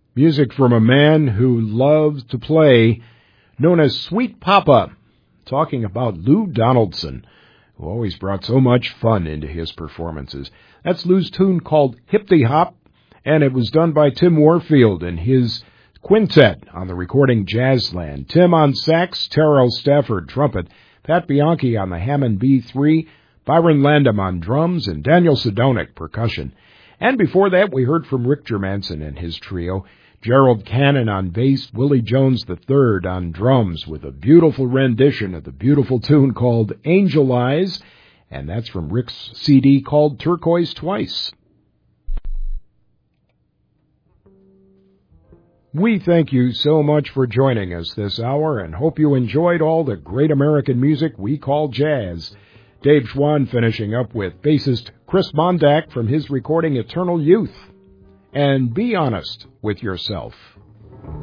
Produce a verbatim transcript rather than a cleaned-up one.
Music from a man who loves to play, known as Sweet Papa, talking about Lou Donaldson, who always brought so much fun into his performances. That's Lou's tune called Hip-Dee Hop, and it was done by Tim Warfield and his quintet on the recording Jazzland. Tim on sax, Terrell Stafford trumpet, Pat Bianchi on the Hammond B three, Byron Landam on drums, and Daniel Sidonic percussion. And before that, we heard from Rick Germanson and his trio, Gerald Cannon on bass, Willie Jones the third on drums, with a beautiful rendition of the beautiful tune called Angel Eyes, and that's from Rick's C D called Turquoise Twice. We thank you so much for joining us this hour and hope you enjoyed all the great American music we call jazz. Dave Schwann finishing up with bassist Chris Mondak from his recording Eternal Youth. And be honest with yourself.